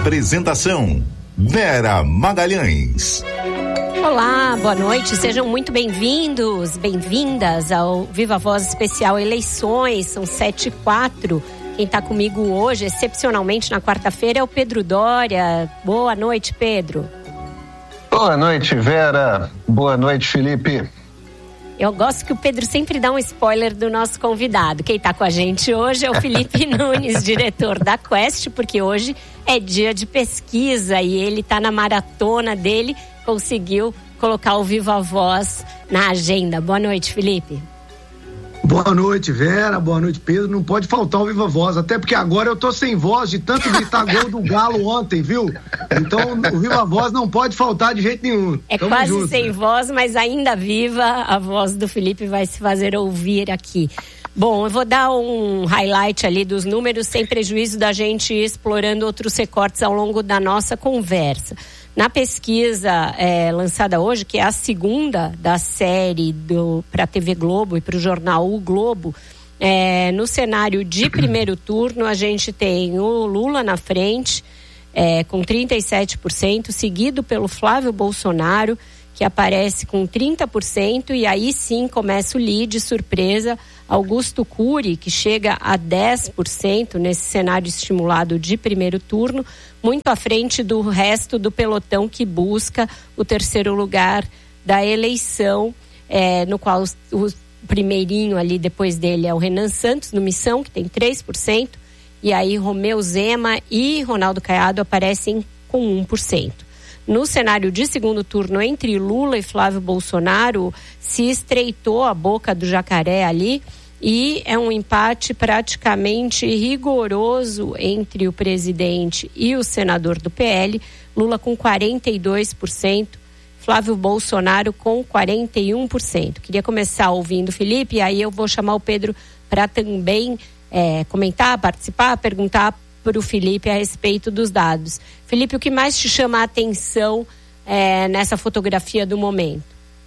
Apresentação: Vera Magalhães. Olá, boa noite, sejam muito bem-vindos, bem-vindas ao Viva Voz Especial Eleições, são 7h04. Quem está comigo hoje, excepcionalmente na quarta-feira, é o Pedro Doria. Boa noite, Pedro. Boa noite, Vera. Boa noite, Felipe. Eu gosto que o Pedro sempre dá um spoiler do nosso convidado. Quem está com a gente hoje é o Felipe Nunes, diretor da Quest, porque hoje é dia de pesquisa e ele está na maratona dele, conseguiu colocar o Viva Voz na agenda. Boa noite, Felipe. Boa noite, Vera. Boa noite, Pedro. Não pode faltar o Viva Voz, até porque agora eu tô sem voz de tanto gritar gol do Galo ontem, viu? Então o Viva Voz não pode faltar de jeito nenhum. É Tamo quase junto, sem voz, mas ainda viva, a voz do Felipe vai se fazer ouvir aqui. Bom, eu vou dar um highlight ali dos números, sem prejuízo da gente ir explorando outros recortes ao longo da nossa conversa. Na pesquisa lançada hoje, que é a segunda da série para a TV Globo e para o jornal O Globo, no cenário de primeiro turno, a gente tem o Lula na frente, com 37%, seguido pelo Flávio Bolsonaro, que aparece com 30%, e aí sim começa o lead, surpresa, Augusto Cury, que chega a 10% nesse cenário estimulado de primeiro turno, muito à frente do resto do pelotão que busca o terceiro lugar da eleição, no qual o primeirinho ali depois dele é o Renan Santos, no Missão, que tem 3%, e aí Romeu Zema e Ronaldo Caiado aparecem com 1%. No cenário de segundo turno, entre Lula e Flávio Bolsonaro, se estreitou a boca do jacaré ali e é um empate praticamente rigoroso entre o presidente e o senador do PL, Lula com 42%, Flávio Bolsonaro com 41%. Queria começar ouvindo o Felipe, e aí eu vou chamar o Pedro para também comentar, participar, perguntar para o Felipe a respeito dos dados. Felipe, o que mais te chama a atenção nessa fotografia do momento?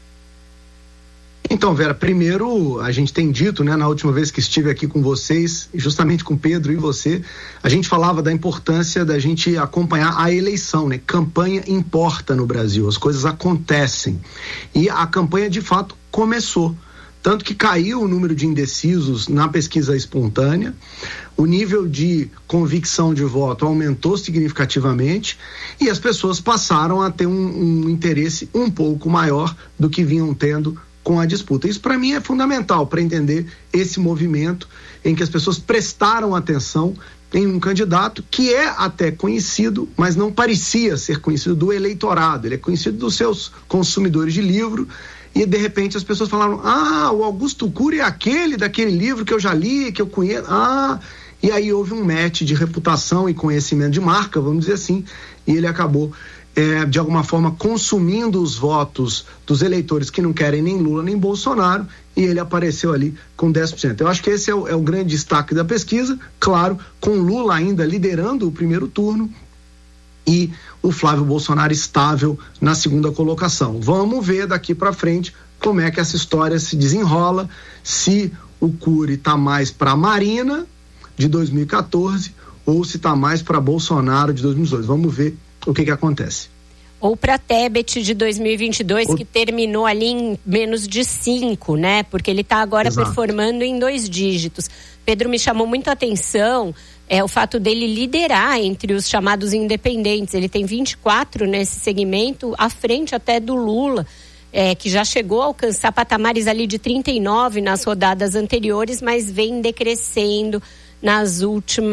Então, Vera, primeiro a gente tem dito, né, na última vez que estive aqui com vocês, justamente com o Pedro e você, a gente falava da importância da gente acompanhar a eleição, né? Campanha importa no Brasil, as coisas acontecem. E a campanha, de fato, começou. Tanto que caiu o número de indecisos na pesquisa espontânea, o nível de convicção de voto aumentou significativamente e as pessoas passaram a ter um interesse um pouco maior do que vinham tendo com a disputa. Isso para mim é fundamental para entender esse movimento em que as pessoas prestaram atenção em um candidato que é até conhecido, mas não parecia ser conhecido do eleitorado. Ele é conhecido dos seus consumidores de livro. E de repente as pessoas falaram: o Augusto Cury é aquele daquele livro que eu já li, que eu conheço. E aí houve um match de reputação e conhecimento de marca, vamos dizer assim, e ele acabou de alguma forma consumindo os votos dos eleitores que não querem nem Lula nem Bolsonaro, e ele apareceu ali com 10%. Eu acho que esse é o grande destaque da pesquisa, claro, com Lula ainda liderando o primeiro turno e o Flávio Bolsonaro estável na segunda colocação. Vamos ver daqui para frente como é que essa história se desenrola, se o Cury está mais para Marina de 2014 ou se está mais para Bolsonaro de 2018. Vamos ver o que acontece. Ou para Tebet de 2022, que terminou ali em menos de 5, né? Porque ele está agora performando em 2 dígitos. Pedro, me chamou muito a atenção o fato dele liderar entre os chamados independentes. Ele tem 24 nesse segmento, à frente até do Lula, que já chegou a alcançar patamares ali de 39 nas rodadas anteriores, mas vem decrescendo nas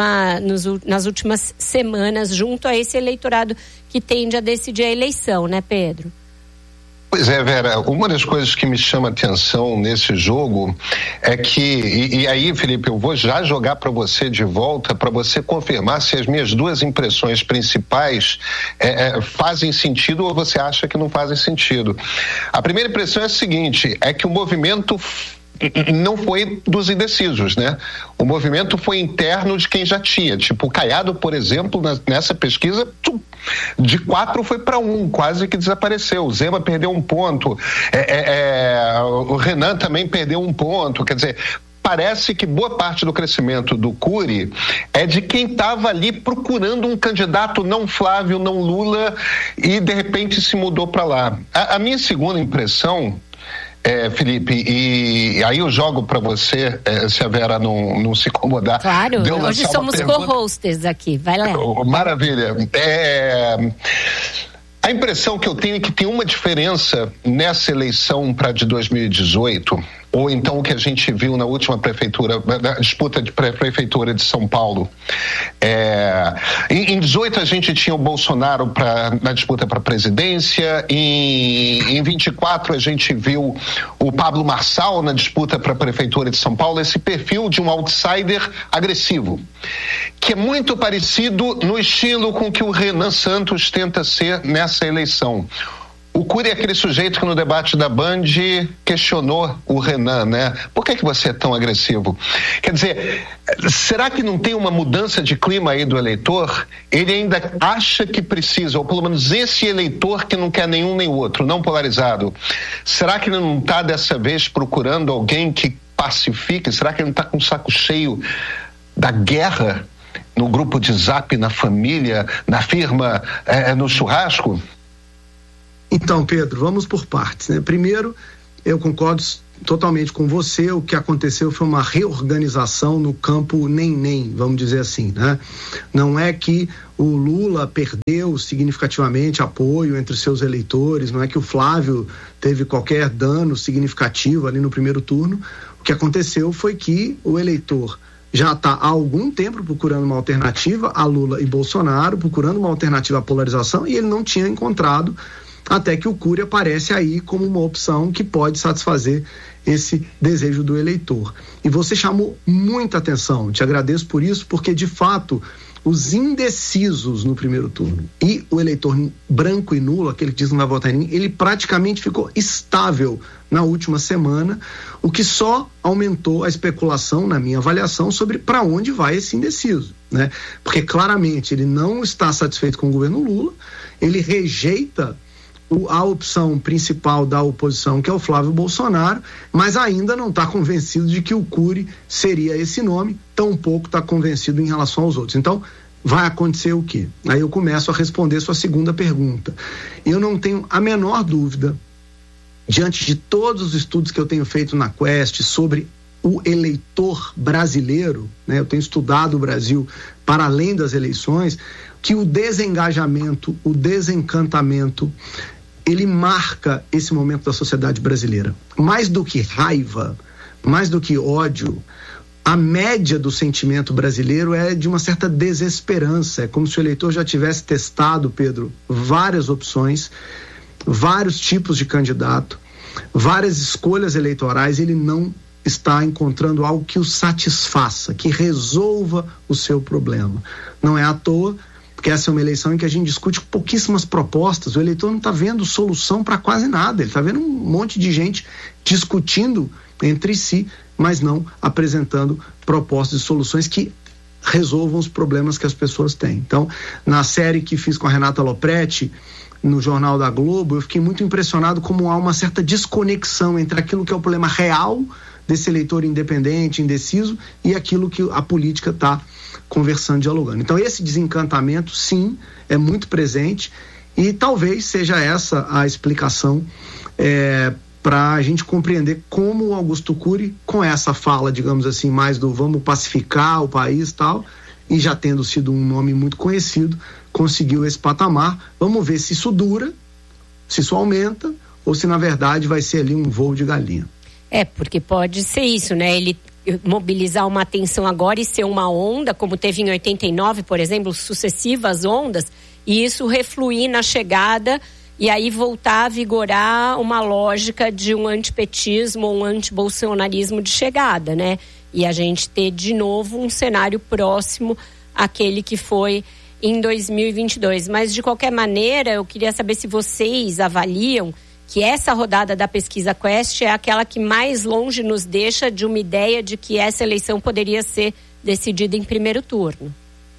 últimas semanas, junto a esse eleitorado que tende a decidir a eleição, né, Pedro? Pois é, Vera, uma das coisas que me chama atenção nesse jogo é que, e aí, Felipe, eu vou já jogar para você de volta, para você confirmar se as minhas duas impressões principais fazem sentido ou você acha que não fazem sentido. A primeira impressão é a seguinte, é que o movimento não foi dos indecisos, né? O movimento foi interno de quem já tinha. Tipo, o Caiado, por exemplo, nessa pesquisa, de 4 foi para 1, quase que desapareceu. O Zema perdeu 1 ponto. O Renan também perdeu 1 ponto. Quer dizer, parece que boa parte do crescimento do Cury é de quem estava ali procurando um candidato não Flávio, não Lula, e de repente se mudou para lá. A minha segunda impressão, Felipe, e aí eu jogo para você, se a Vera não se incomodar. Claro, hoje somos co-hosters aqui, vai lá. Maravilha. A impressão que eu tenho é que tem uma diferença nessa eleição para de 2018, ou então o que a gente viu na última disputa de prefeitura de São Paulo. Em 18 a gente tinha o Bolsonaro na disputa para a presidência, em 24 a gente viu o Pablo Marçal na disputa para a prefeitura de São Paulo, esse perfil de um outsider agressivo, que é muito parecido no estilo com que o Renan Santos tenta ser nessa eleição. O Cury é aquele sujeito que no debate da Band questionou o Renan, né? Por que você é tão agressivo? Quer dizer, será que não tem uma mudança de clima aí do eleitor? Ele ainda acha que precisa, ou pelo menos esse eleitor que não quer nenhum nem outro, não polarizado. Será que ele não está dessa vez procurando alguém que pacifique? Será que ele não está com o saco cheio da guerra no grupo de Zap, na família, na firma, no churrasco? Então, Pedro, vamos por partes, né? Primeiro, eu concordo totalmente com você, o que aconteceu foi uma reorganização no campo nem, vamos dizer assim, né? Não é que o Lula perdeu significativamente apoio entre seus eleitores, não é que o Flávio teve qualquer dano significativo ali no primeiro turno. O que aconteceu foi que o eleitor já está há algum tempo procurando uma alternativa a Lula e Bolsonaro, procurando uma alternativa à polarização, e ele não tinha encontrado, até que o Cury aparece aí como uma opção que pode satisfazer esse desejo do eleitor. E você chamou muita atenção, te agradeço por isso, porque de fato os indecisos no primeiro turno e o eleitor branco e nulo, aquele que diz que não vai votar em ninguém, ele praticamente ficou estável na última semana, o que só aumentou a especulação, na minha avaliação, sobre para onde vai esse indeciso, né? Porque claramente ele não está satisfeito com o governo Lula, ele rejeita a opção principal da oposição, que é o Flávio Bolsonaro, mas ainda não está convencido de que o Cury seria esse nome, tampouco está convencido em relação aos outros. Então, vai acontecer o quê? Aí eu começo a responder sua segunda pergunta. Eu não tenho a menor dúvida, diante de todos os estudos que eu tenho feito na Quest sobre o eleitor brasileiro, né? Eu tenho estudado o Brasil para além das eleições, que o desengajamento, o desencantamento, ele marca esse momento da sociedade brasileira. Mais do que raiva, mais do que ódio, a média do sentimento brasileiro é de uma certa desesperança. É como se o eleitor já tivesse testado, Pedro, várias opções, vários tipos de candidato, várias escolhas eleitorais, ele não está encontrando algo que o satisfaça, que resolva o seu problema. Não é à toa, porque essa é uma eleição em que a gente discute pouquíssimas propostas, o eleitor não está vendo solução para quase nada, ele está vendo um monte de gente discutindo entre si, mas não apresentando propostas e soluções que resolvam os problemas que as pessoas têm. Então, na série que fiz com a Renata Lopretti, no Jornal da Globo, eu fiquei muito impressionado como há uma certa desconexão entre aquilo que é o problema real desse eleitor independente, indeciso, e aquilo que a política está conversando, dialogando. Então esse desencantamento, sim, é muito presente, e talvez seja essa a explicação para a gente compreender como o Augusto Cury, com essa fala, digamos assim, mais do vamos pacificar o país e tal, e já tendo sido um nome muito conhecido, conseguiu esse patamar. Vamos ver se isso dura, se isso aumenta, ou se na verdade vai ser ali um voo de galinha. Porque pode ser isso, né? Ele mobilizar uma atenção agora e ser uma onda, como teve em 89, por exemplo, sucessivas ondas, e isso refluir na chegada e aí voltar a vigorar uma lógica de um antipetismo ou um antibolsonarismo de chegada, né? E a gente ter de novo um cenário próximo àquele que foi em 2022. Mas, de qualquer maneira, eu queria saber se vocês avaliam que essa rodada da pesquisa Quest é aquela que mais longe nos deixa de uma ideia de que essa eleição poderia ser decidida em primeiro turno.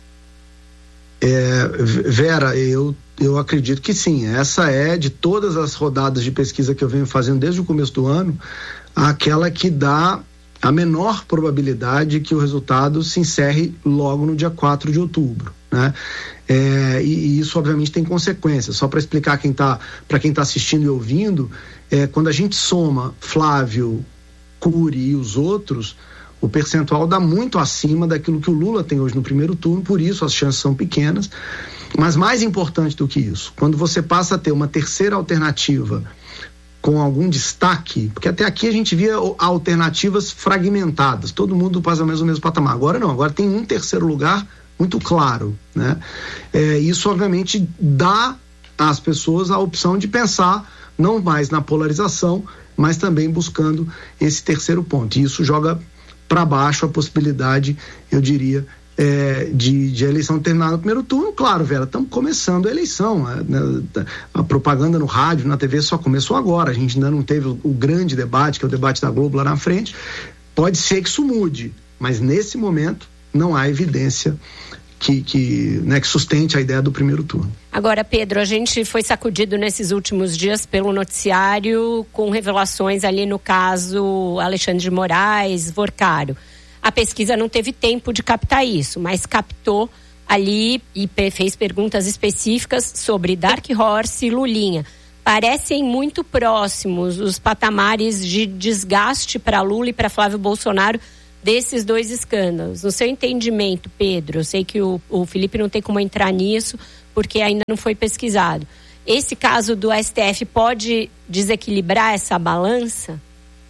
Vera, eu acredito que sim. Essa é, de todas as rodadas de pesquisa que eu venho fazendo desde o começo do ano, aquela que dá a menor probabilidade que o resultado se encerre logo no dia 4 de outubro, né? E isso obviamente tem consequências. Só para explicar para quem tá assistindo e ouvindo, quando a gente soma Flávio, Cury e os outros, o percentual dá muito acima daquilo que o Lula tem hoje no primeiro turno, por isso as chances são pequenas. Mas mais importante do que isso, quando você passa a ter uma terceira alternativa com algum destaque, porque até aqui a gente via alternativas fragmentadas, todo mundo passa mais ou menos patamar. Agora não, agora tem um terceiro lugar muito claro, né? Isso obviamente dá às pessoas a opção de pensar não mais na polarização, mas também buscando esse terceiro ponto. E isso joga para baixo a possibilidade, eu diria, de a eleição terminar no primeiro turno. Claro, Vera, estamos começando a eleição, a propaganda no rádio, na TV só começou agora, a gente ainda não teve o grande debate, que é o debate da Globo lá na frente. Pode ser que isso mude, mas nesse momento não há evidência que sustente a ideia do primeiro turno. Agora, Pedro, a gente foi sacudido nesses últimos dias pelo noticiário com revelações ali no caso Alexandre de Moraes, Vorcaro. A pesquisa não teve tempo de captar isso, mas captou ali e fez perguntas específicas sobre Dark Horse e Lulinha. Parecem muito próximos os patamares de desgaste para Lula e para Flávio Bolsonaro desses dois escândalos. No seu entendimento, Pedro, eu sei que o Felipe não tem como entrar nisso porque ainda não foi pesquisado. Esse caso do STF pode desequilibrar essa balança?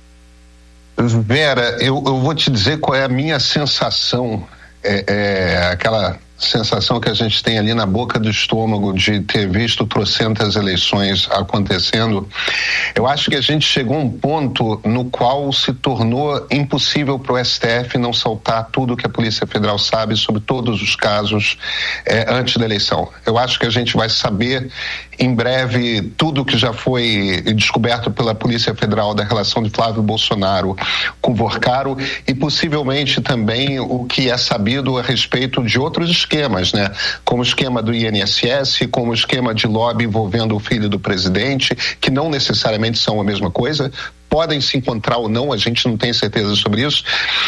Vera, eu vou te dizer qual é a minha sensação, aquela sensação que a gente tem ali na boca do estômago de ter visto trocentas eleições acontecendo. Eu acho que a gente chegou a um ponto no qual se tornou impossível para o STF não soltar tudo que a Polícia Federal sabe sobre todos os casos antes da eleição. Eu acho que a gente vai saber em breve tudo que já foi descoberto pela Polícia Federal da relação de Flávio Bolsonaro com Vorcaro e possivelmente também o que é sabido a respeito de outros esquemas, né? Como o esquema do INSS, como o esquema de lobby envolvendo o filho do presidente, que não necessariamente são a mesma coisa. Podem se encontrar ou não, a gente não tem certeza sobre isso.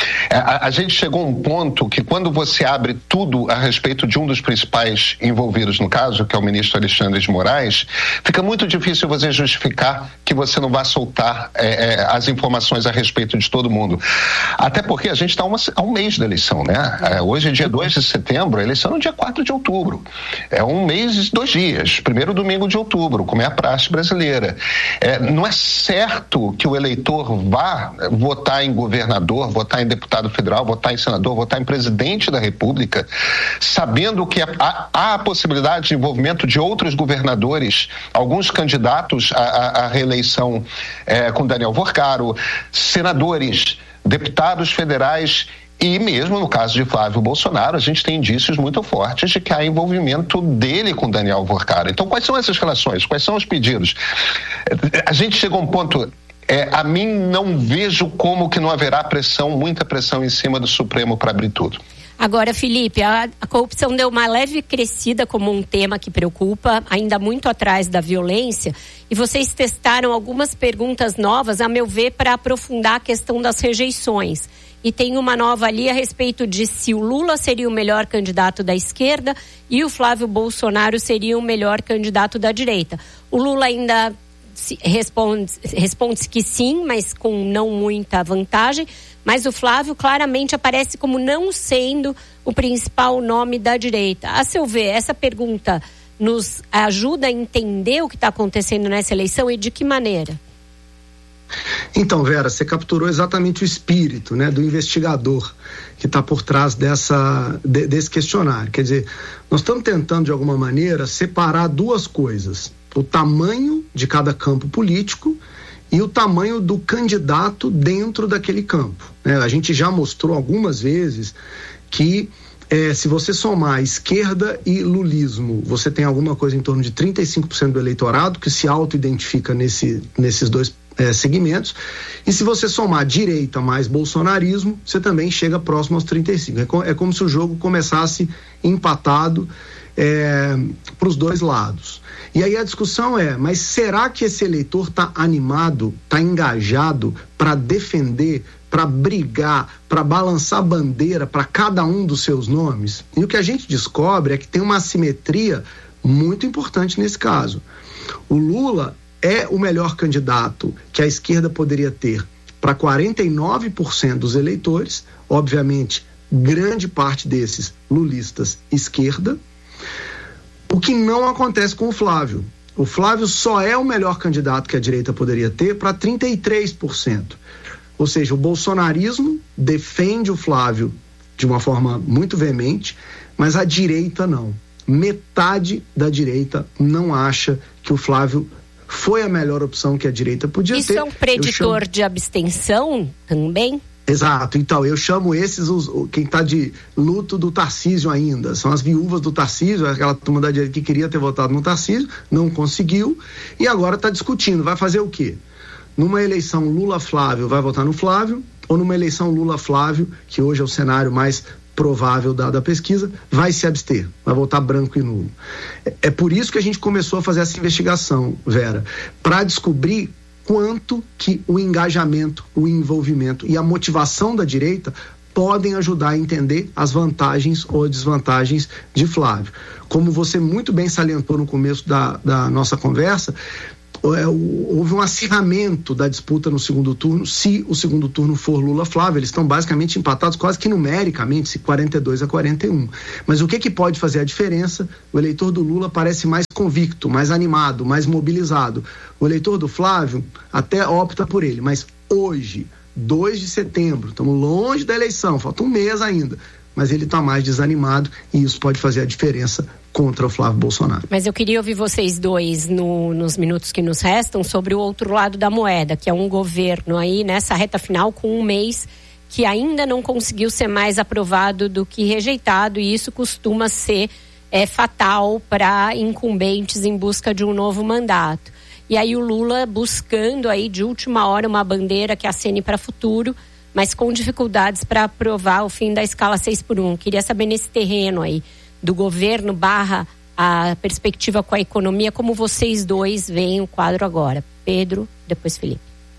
A gente chegou a um ponto que quando você abre tudo a respeito de um dos principais envolvidos no caso, que é o ministro Alexandre de Moraes, fica muito difícil você justificar que você não vá soltar as informações a respeito de todo mundo. Até porque a gente está a um mês da eleição, né? Hoje é dia 2 de setembro, a eleição é no dia 4 de outubro. É um mês e 2 dias, primeiro domingo de outubro, como é a praxe brasileira. Não é certo que o eleitor vá votar em governador, votar em deputado federal, votar em senador, votar em presidente da República, sabendo que há a possibilidade de envolvimento de outros governadores, alguns candidatos à reeleição com Daniel Vorcaro, senadores, deputados federais. E mesmo no caso de Flávio Bolsonaro, a gente tem indícios muito fortes de que há envolvimento dele com Daniel Vorcaro. Então, quais são essas relações? Quais são os pedidos? A gente chegou a um ponto... a mim não vejo como que não haverá muita pressão em cima do Supremo para abrir tudo. Agora, Felipe, a corrupção deu uma leve crescida como um tema que preocupa, ainda muito atrás da violência, e vocês testaram algumas perguntas novas, a meu ver, para aprofundar a questão das rejeições. E tem uma nova ali a respeito de se o Lula seria o melhor candidato da esquerda e o Flávio Bolsonaro seria o melhor candidato da direita. O Lula ainda responde que sim, mas com não muita vantagem, mas o Flávio claramente aparece como não sendo o principal nome da direita. A seu ver, essa pergunta nos ajuda a entender o que está acontecendo nessa eleição e de que maneira? Então, Vera, você capturou exatamente o espírito, né, do investigador que está por trás desse questionário. Quer dizer, nós estamos tentando, de alguma maneira, separar duas coisas: o tamanho de cada campo político e o tamanho do candidato dentro daquele campo, né? A gente já mostrou algumas vezes que se você somar esquerda e lulismo, você tem alguma coisa em torno de 35% do eleitorado que se auto-identifica nesses dois segmentos, e se você somar direita mais bolsonarismo, você também chega próximo aos 35%. É como se o jogo começasse empatado para os dois lados. E aí a discussão mas será que esse eleitor está animado, está engajado para defender, para brigar, para balançar bandeira para cada um dos seus nomes? E o que a gente descobre é que tem uma assimetria muito importante nesse caso. O Lula é o melhor candidato que a esquerda poderia ter para 49% dos eleitores, obviamente, grande parte desses lulistas esquerda. O que não acontece com o Flávio. O Flávio só é o melhor candidato que a direita poderia ter para 33%. Ou seja, o bolsonarismo defende o Flávio de uma forma muito veemente, mas a direita não. Metade da direita não acha que o Flávio foi a melhor opção que a direita podia ter. Isso é um preditor de abstenção também? Exato, então eu chamo esses quem está de luto do Tarcísio ainda, são as viúvas do Tarcísio, aquela turma da direita que queria ter votado no Tarcísio, não conseguiu e agora está discutindo, vai fazer o quê? Numa eleição Lula-Flávio vai votar no Flávio, ou numa eleição Lula-Flávio, que hoje é o cenário mais provável dada a pesquisa, vai se abster, vai votar branco e nulo. É por isso que a gente começou a fazer essa investigação, Vera, para descobrir quanto que o engajamento, o envolvimento e a motivação da direita podem ajudar a entender as vantagens ou desvantagens de Flávio. Como você muito bem salientou no começo da nossa conversa, houve um acirramento da disputa no segundo turno, se o segundo turno for Lula-Flávio, eles estão basicamente empatados quase que numericamente, 42-41. Mas o que pode fazer a diferença? O eleitor do Lula parece mais convicto, mais animado, mais mobilizado. O eleitor do Flávio até opta por ele, mas hoje, 2 de setembro, estamos longe da eleição, falta um mês ainda, mas ele está mais desanimado e isso pode fazer a diferença contra o Flávio Bolsonaro. Mas eu queria ouvir vocês dois nos minutos que nos restam sobre o outro lado da moeda, que é um governo aí nessa reta final com um mês que ainda não conseguiu ser mais aprovado do que rejeitado, e isso costuma ser fatal para incumbentes em busca de um novo mandato. E aí o Lula buscando aí de última hora uma bandeira que acene para futuro, mas com dificuldades para aprovar o fim da escala 6x1. Queria saber nesse terreno aí do governo / a perspectiva com a economia, como vocês dois veem o quadro agora. Pedro, depois Felipe.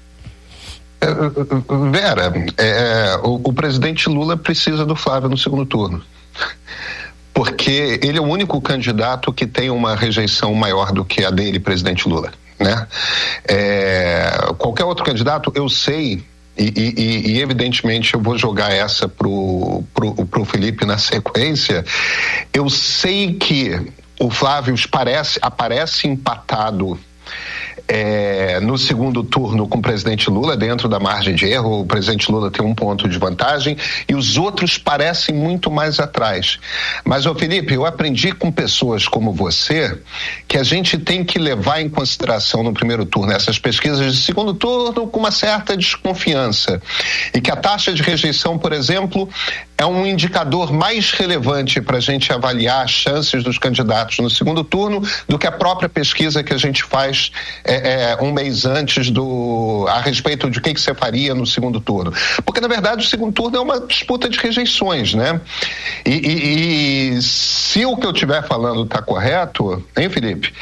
Vera, o presidente Lula precisa do Flávio no segundo turno, porque ele é o único candidato que tem uma rejeição maior do que a dele, presidente Lula, né? Qualquer outro candidato, eu sei, e evidentemente eu vou jogar essa pro Felipe na sequência. Eu sei que o Flávio aparece empatado no segundo turno com o presidente Lula, dentro da margem de erro. O presidente Lula tem um ponto de vantagem e os outros parecem muito mais atrás. Mas, Felipe, eu aprendi com pessoas como você que a gente tem que levar em consideração no primeiro turno essas pesquisas de segundo turno com uma certa desconfiança, e que a taxa de rejeição, por exemplo, é um indicador mais relevante para a gente avaliar as chances dos candidatos no segundo turno do que a própria pesquisa que a gente faz um mês antes a respeito de o que você faria no segundo turno. Porque, na verdade, o segundo turno é uma disputa de rejeições, né? E se o que eu estiver falando está correto, hein, Felipe?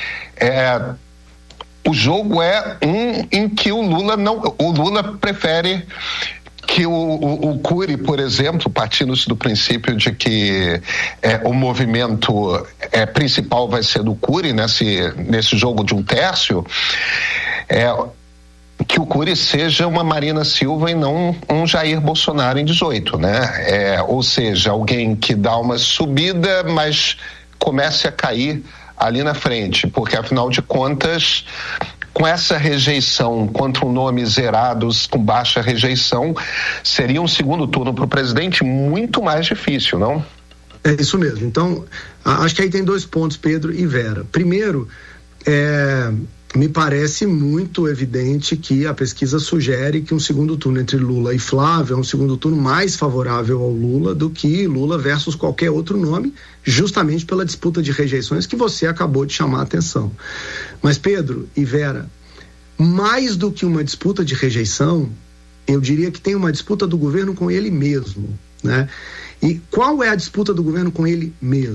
O jogo é em que o Lula prefere que o Cury, por exemplo, partindo-se do princípio de que o movimento principal vai ser do Cury nesse jogo de um tércio, que o Cury seja uma Marina Silva e não um Jair Bolsonaro em 18, né? Ou seja, alguém que dá uma subida, mas comece a cair ali na frente, porque afinal de contas, com essa rejeição contra nomes zerados, com baixa rejeição, seria um segundo turno para o presidente muito mais difícil, não? É isso mesmo. Então, acho que aí tem 2 pontos, Pedro e Vera. Primeiro, me parece muito evidente que a pesquisa sugere que um segundo turno entre Lula e Flávio é um segundo turno mais favorável ao Lula do que Lula versus qualquer outro nome, justamente pela disputa de rejeições que você acabou de chamar a atenção. Mas, Pedro e Vera, mais do que uma disputa de rejeição, eu diria que tem uma disputa do governo com ele mesmo, né? E qual é a disputa do governo com ele mesmo?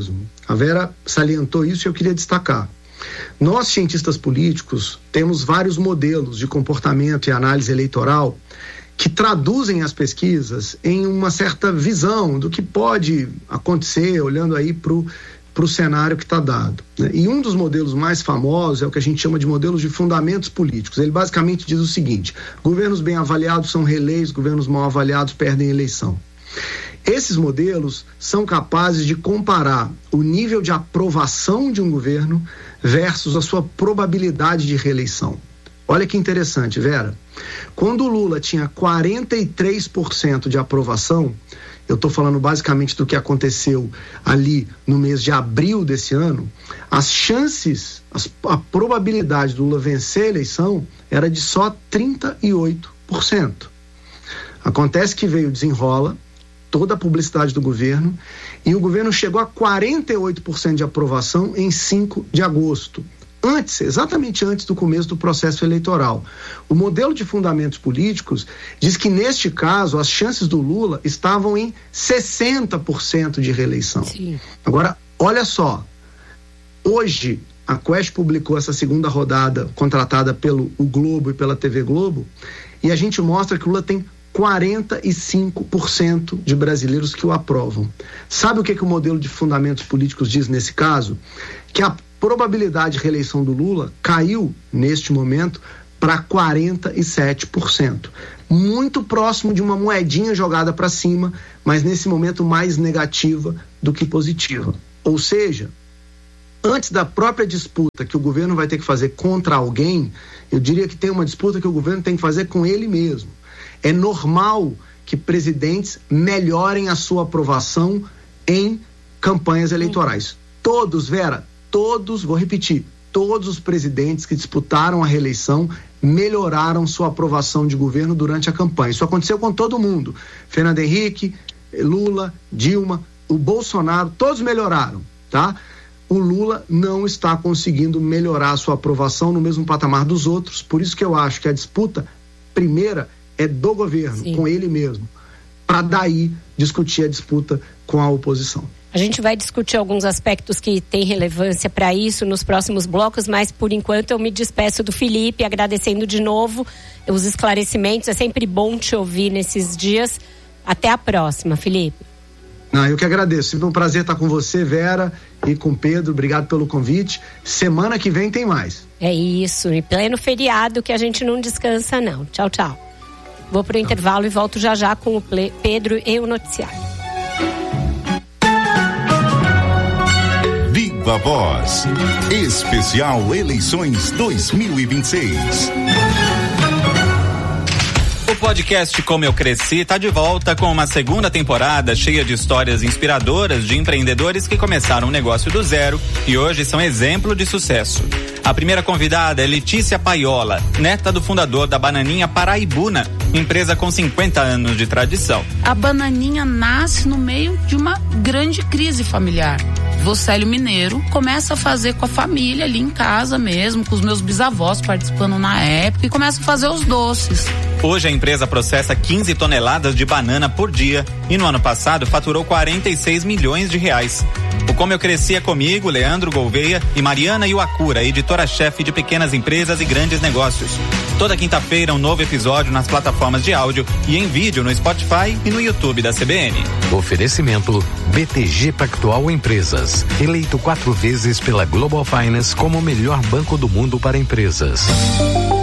A Vera salientou isso e eu queria destacar. Nós, cientistas políticos, temos vários modelos de comportamento e análise eleitoral que traduzem as pesquisas em uma certa visão do que pode acontecer, olhando aí para o cenário que está dado, né? E um dos modelos mais famosos é o que a gente chama de modelos de fundamentos políticos. Ele basicamente diz o seguinte: governos bem avaliados são reeleitos, governos mal avaliados perdem a eleição. Esses modelos são capazes de comparar o nível de aprovação de um governo versus a sua probabilidade de reeleição. Olha que interessante, Vera. Quando o Lula tinha 43% de aprovação, eu estou falando basicamente do que aconteceu ali no mês de abril desse ano, as chances, a probabilidade do Lula vencer a eleição era de só 38%. Acontece que veio o desenrola, toda a publicidade do governo, e o governo chegou a 48% de aprovação em 5 de agosto. Exatamente antes do começo do processo eleitoral. O modelo de fundamentos políticos diz que, neste caso, as chances do Lula estavam em 60% de reeleição. Sim. Agora, olha só, hoje a Quest publicou essa segunda rodada contratada pelo o Globo e pela TV Globo, e a gente mostra que o Lula tem 45% de brasileiros que o aprovam. Sabe o que o modelo de fundamentos políticos diz nesse caso? Que a probabilidade de reeleição do Lula caiu, neste momento, para 47%. Muito próximo de uma moedinha jogada para cima, mas nesse momento mais negativa do que positiva. Ou seja, antes da própria disputa que o governo vai ter que fazer contra alguém, eu diria que tem uma disputa que o governo tem que fazer com ele mesmo. É normal que presidentes melhorem a sua aprovação em campanhas eleitorais. Todos, Vera, vou repetir, todos os presidentes que disputaram a reeleição melhoraram sua aprovação de governo durante a campanha. Isso aconteceu com todo mundo. Fernando Henrique, Lula, Dilma, o Bolsonaro, todos melhoraram, tá? O Lula não está conseguindo melhorar a sua aprovação no mesmo patamar dos outros, por isso que eu acho que a disputa primeira é do governo, sim, com ele mesmo, para daí discutir a disputa com a oposição. A gente vai discutir alguns aspectos que têm relevância para isso nos próximos blocos, mas por enquanto eu me despeço do Felipe, agradecendo de novo os esclarecimentos. É sempre bom te ouvir nesses dias. Até a próxima, Felipe. Eu que agradeço. Sempre um prazer estar com você, Vera, e com o Pedro. Obrigado pelo convite. Semana que vem tem mais. É isso. Em pleno feriado que a gente não descansa, não. Tchau, tchau. Vou pro intervalo e volto já com o Pedro e o noticiário. Viva Voz, especial Eleições 2026. O podcast Como Eu Cresci está de volta com uma segunda temporada cheia de histórias inspiradoras de empreendedores que começaram um negócio do zero e hoje são exemplo de sucesso. A primeira convidada é Letícia Paiola, neta do fundador da Bananinha Paraibuna, empresa com 50 anos de tradição. A Bananinha nasce no meio de uma grande crise familiar. Vocélio Mineiro começa a fazer com a família ali em casa mesmo, com os meus bisavós participando na época, e começa a fazer os doces. Hoje a empresa processa 15 toneladas de banana por dia e no ano passado faturou 46 milhões de reais. O Como Eu Cresci é comigo, Leandro Gouveia e Mariana Iwakura, editora-chefe de pequenas empresas e grandes negócios. Toda quinta-feira um novo episódio nas plataformas de áudio e em vídeo no Spotify e no YouTube da CBN. Oferecimento BTG Pactual Empresas, eleito 4 vezes pela Global Finance como o melhor banco do mundo para empresas.